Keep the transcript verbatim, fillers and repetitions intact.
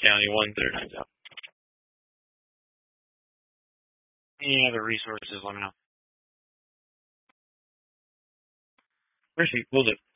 County one thirty-nine out. Any other resources, let me know. Appreciate it. Will do.